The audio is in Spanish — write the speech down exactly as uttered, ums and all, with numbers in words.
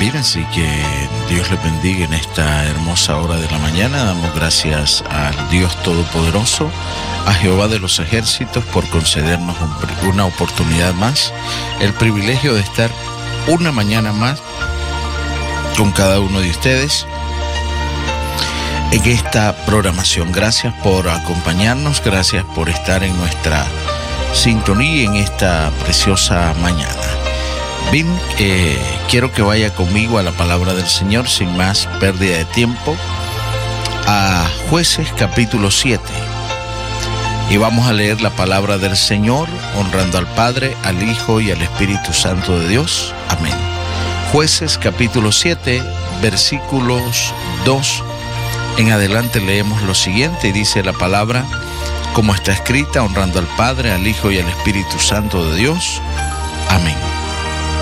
despedir, así que Dios les bendiga en esta hermosa hora de la mañana. Damos gracias al Dios Todopoderoso, a Jehová de los ejércitos, por concedernos un, una oportunidad más, el privilegio de estar una mañana más con cada uno de ustedes en esta programación. Gracias por acompañarnos, gracias por estar en nuestra sintonía en esta preciosa mañana. Bien, eh, quiero que vaya conmigo a la palabra del Señor sin más pérdida de tiempo, a Jueces capítulo siete. Y vamos a leer la palabra del Señor, honrando al Padre, al Hijo y al Espíritu Santo de Dios. Amén. Jueces capítulo siete, versículos dos en adelante leemos lo siguiente, y dice la palabra, como está escrita, honrando al Padre, al Hijo y al Espíritu Santo de Dios. Amén.